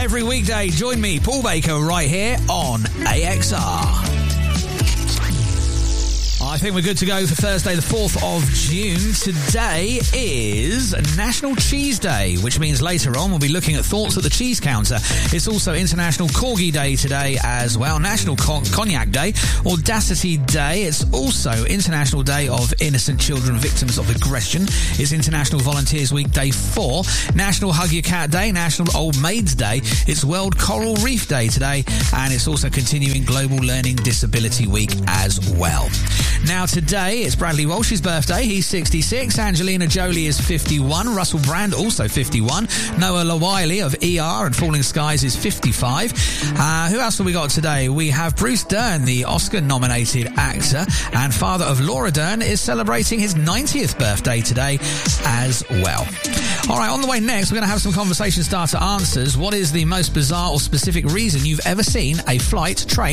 every weekday. Join me, Paul Baker, right here on AXR. I think we're good to go for Thursday, the 4th of June. Today is National Cheese Day, which means later on we'll be looking at thoughts at the cheese counter. It's also International Corgi Day today as well, National Cognac Day, Audacity Day. It's also International Day of Innocent Children Victims of Aggression. It's International Volunteers Week Day 4, National Hug Your Cat Day, National Old Maids Day. It's World Coral Reef Day today, and it's also continuing Global Learning Disability Week as well. Now today, it's Bradley Walsh's birthday. He's 66. Angelina Jolie is 51. Russell Brand, also 51. Noah Lawiley of ER and Falling Skies is 55. Who else have we got today? We have Bruce Dern, the Oscar-nominated actor, and father of Laura Dern, is celebrating his 90th birthday today as well. All right, on the way next, we're going to have some conversation starter answers. What is the most bizarre or specific reason you've ever seen a flight, train,